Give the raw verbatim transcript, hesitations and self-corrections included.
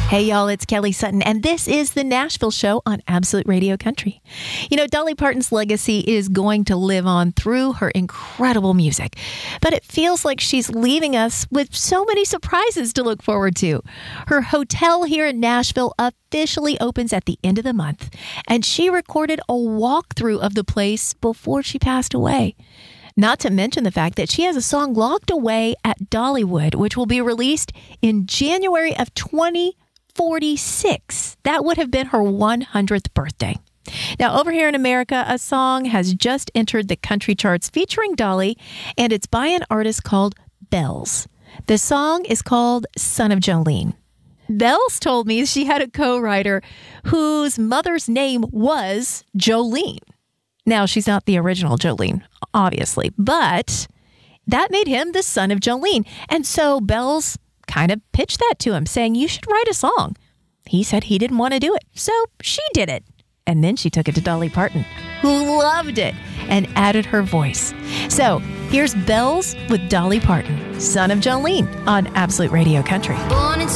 Hey, y'all, it's Kelly Sutton, and this is the Nashville Show on Absolute Radio Country. You know, Dolly Parton's legacy is going to live on through her incredible music, but it feels like she's leaving us with so many surprises to look forward to. Her hotel here in Nashville officially opens at the end of the month, and she recorded a walkthrough of the place before she passed away. Not to mention the fact that she has a song locked away at Dollywood, which will be released in January of twenty forty-six. That would have been her one hundredth birthday. Now, over here in America, a song has just entered the country charts featuring Dolly, and it's by an artist called Bells. The song is called Son of Jolene. Bells told me she had a co-writer whose mother's name was Jolene. Now, she's not the original Jolene, obviously, but that made him the son of Jolene. And so Bells kind of pitched that to him, saying, you should write a song. He said he didn't want to do it, so she did it. And then she took it to Dolly Parton, who loved it and added her voice. So here's Bells with Dolly Parton, Son of Jolene, on Absolute Radio Country.